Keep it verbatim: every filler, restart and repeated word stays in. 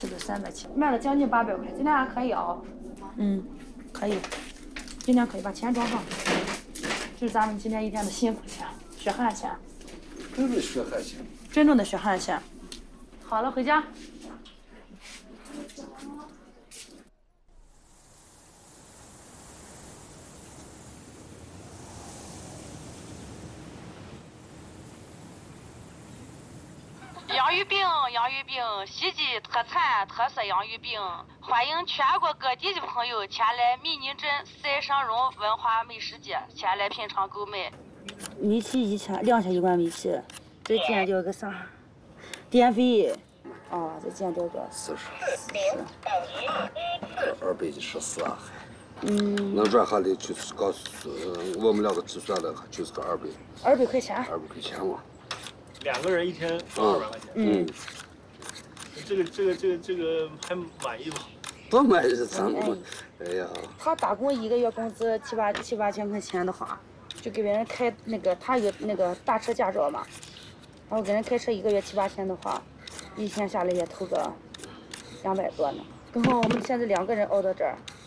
这个三百七，卖了将近八百块，今天还可以熬。嗯，可以，今天可以把钱装上。这是咱们今天一天的辛苦钱，血汗钱。 真的血汗钱。 真正的血汗钱。好了，回家。 洋芋饼，洋芋饼，西吉特产特色洋芋饼，欢迎全国各地的朋友前来米宁镇赛尚荣文化美食节前来品尝购买。 米奇一千，两千一罐米奇，再减掉个啥？电费。哦，再减掉个四十。二百一十四啊，还。 嗯。 那这还得就是告诉我们两个计算的，就是个二百。 二百块钱。 二百块钱嘛。 两个人一天二百块钱。 嗯。 这个这个这个这个还满意吗？ 不满意咱们，哎呀。 他打工一个月工资七八七八千块钱的话，就给别人开那个他有那个大车驾照嘛，然后给人开车一个月七八千的话，一天下来也投个两百多呢。刚好我们现在两个人熬到这儿，